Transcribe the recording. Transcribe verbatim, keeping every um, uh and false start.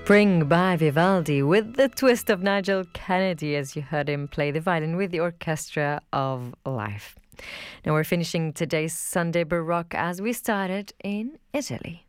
Spring by Vivaldi with the twist of Nigel Kennedy as you heard him play the violin with the Orchestra of Life. Now we're finishing today's Sunday Baroque as we started in Italy.